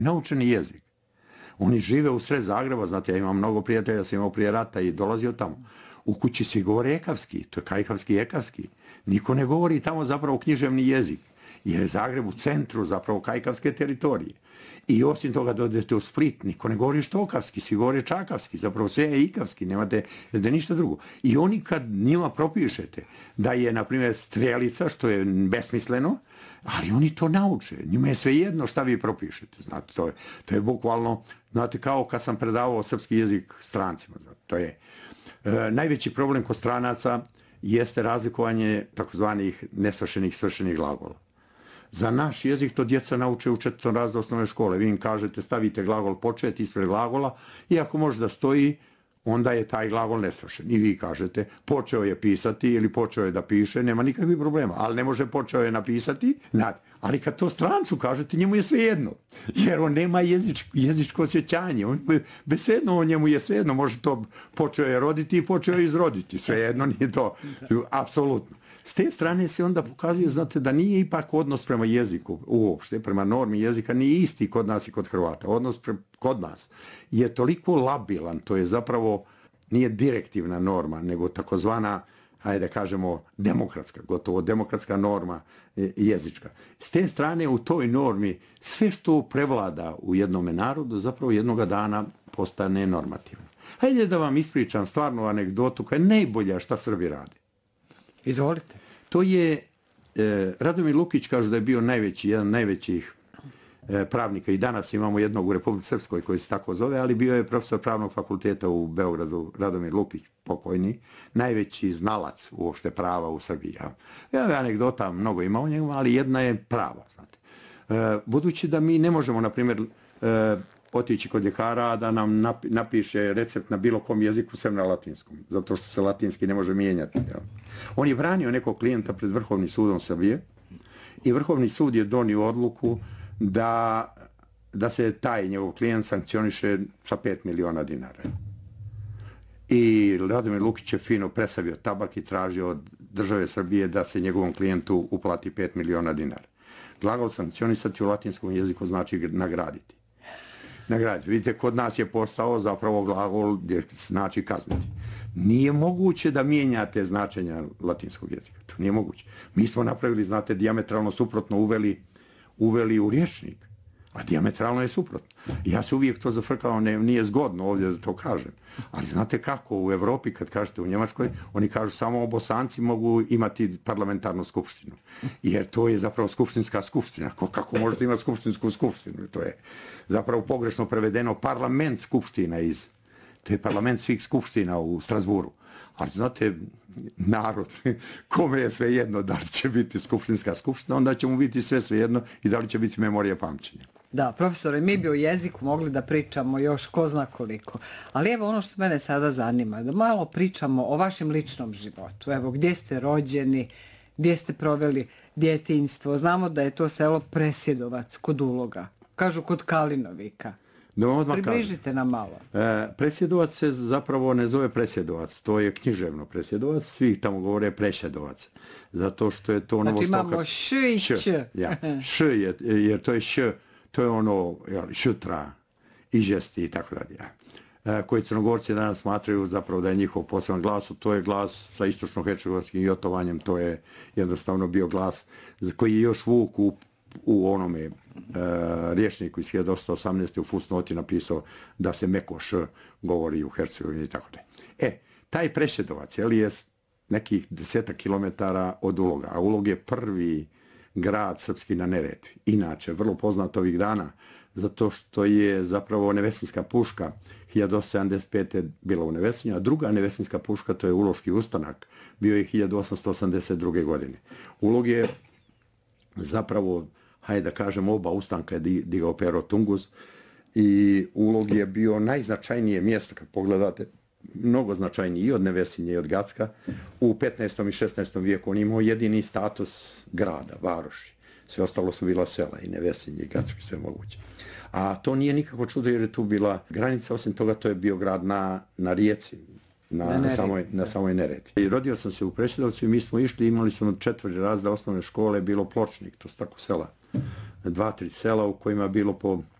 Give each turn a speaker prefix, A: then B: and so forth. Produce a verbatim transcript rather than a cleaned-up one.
A: naučeni jezik. Oni žive u sred Zagreba, znate, ja imam mnogo prijatelja, ja sam imao prije rata i dolazio tamo. U kući svi govore ekavski, to je kajkavski, ekavski. Niko ne govori tamo zapravo književni jezik, jer je Zagreb u centru zapravo kajkavske teritorije. I osim toga dodete u Split, niko ne govori štokavski, svi govore čakavski, zapravo sve je ikavski, nemate da je ništa drugo. I oni kad njima propišete da je, na primjer, strelica, što je besmisleno, ali oni to nauče. Njima je sve jedno šta vi propišete. Znate, to je, to je bukvalno, znate, kao kad sam predavao srpski jezik strancima. Znate, to je e, najveći problem kod stranaca jeste razlikovanje takozvanih nesvršenih svršenih glagola. Za naš jezik to djeca nauče u četvrtom razredu osnovne škole. Vi im kažete, stavite glagol početi ispred glagola i ako može da stoji, onda je taj glagol nesvršen. I vi kažete, počeo je pisati ili počeo je da piše, nema nikakvih problema. Ali ne može počeo je napisati, ali kad to strancu kažete, njemu je svejedno. Jer on nema jezič, jezičko osjećanje. On, bez svejedno, on njemu je svejedno. Može to počeo je roditi i počeo je izroditi. Svejedno nije to. Apsolutno. S te strane se onda pokazuje, znate, da nije ipak odnos prema jeziku uopšte, prema normi jezika, nije isti kod nas i kod Hrvata. Odnos pre, kod nas je toliko labilan, to je zapravo, nije direktivna norma, nego takozvana, hajde da kažemo, demokratska, gotovo demokratska norma jezička. S te strane u toj normi sve što prevlada u jednome narodu zapravo jednoga dana postane normativno. Hajde da vam ispričam stvarnu anegdotu koja je najbolja šta Srbi rade.
B: Izvolite.
A: To je, e, Radomir Lukić kaže da je bio najveći, jedan najvećih e, pravnika i danas imamo jednog u Republici Srpskoj koji se tako zove, ali bio je profesor pravnog fakulteta u Beogradu, Radomir Lukić, pokojni, najveći znalac uopšte prava u Srbiji. Ja, ja anegdota mnogo ima o njemu, ali jedna je prava, znate. E, budući da mi ne možemo, na primjer, e, otići kod ljekara da nam napiše recept na bilo kom jeziku sem na latinskom, zato što se latinski ne može mijenjati. Jel? On je branio nekog klijenta pred Vrhovnim sudom Srbije i Vrhovni sud je donio odluku da, da se taj njegov klijent sankcioniše sa pet miliona dinara. I Radomir Lukić je fino presavio tabak i tražio od države Srbije da se njegovom klijentu uplati pet miliona dinara. Glagol sankcionisati u latinskom jeziku znači nagraditi. Nagraditi. Vidite, kod nas je postao zapravo glagol gdje znači kazniti. Nije moguće da mijenjate značenja latinskog jezika. To nije moguće. Mi smo napravili, znate, dijametralno suprotno uveli, uveli u rječnik. A dijametralno je suprotno. Ja se uvijek to zafrkao, ne, nije zgodno ovdje da to kažem. Ali znate kako, u Evropi, kad kažete u Njemačkoj, oni kažu samo Bosanci mogu imati parlamentarnu skupštinu. Jer to je zapravo skupštinska skupština. Kako, kako možete imati skupštinsku skupštinu? To je zapravo pogrešno prevedeno parlament skupština iz... To je parlament svih skupština u Strasburu. Ali znate, narod, kome je sve jedno da li će biti skupštinska skupština, onda će mu biti sve sve jedno i da li će biti memorija pamćenja.
B: Da, profesore, mi bi o jeziku mogli da pričamo još ko zna koliko. Ali evo ono što mene sada zanima, da malo pričamo o vašem ličnom životu. Evo, gdje ste rođeni, gdje ste proveli djetinjstvo. Znamo da je to selo Presjedovac kod Uloga. Kažu kod Kalinovika.
A: Da,
B: približite nam malo.
A: E, Presjedovac se zapravo ne zove Presjedovac, to je književno Presjedovac, svi tamo govore Prešedovac, zato što je to ono...
B: Znači imamo š i ć.
A: Ja, š je, jer to je š, to je ono jel, šutra, ižesti i tako dalje. E, koji Crnogorci danas smatraju zapravo da je njihov poseban glas, to je glas sa istočno-hercegovačkim jotovanjem, to je jednostavno bio glas koji je još Vuk u u onome e, rječniku iz hiljadu osamsto osamnaeste. u fusnoti napisao da se meko š govori u Hercegovini i tako da. E, taj Prešedovac je, je nekih desetak kilometara od Uloga, a Ulog je prvi grad srpski na Neretvi. Inače, vrlo poznat ovih dana, zato što je zapravo Nevesinska puška hiljadu osamsto sedamdeset pete bila u Nevesinju, a druga Nevesinska puška, to je Uloški ustanak, bio je hiljadu osamsto osamdeset druge. godine. Ulog je zapravo, hajde da kažem, oba ustanka je digao Pero Tungus i Ulog je bio najznačajnije mjesto, kad pogledate, mnogo značajniji i od Nevesinje i od Gacka. U petnaestom i šesnaestom vijeku on imao jedini status grada, varoši. Sve ostalo su bila sela i Nevesinje i Gacko i sve moguće. A to nije nikako čudo jer je tu bila granica, osim toga to je bio grad na, na rijeci, na, na, na samoj, na samoj Neretvi. I rodio sam se u Prešedovcu i mi smo išli, imali smo četiri razda osnovne škole, bilo pločnik, to su tako sela, dva, tri sela u kojima je bilo po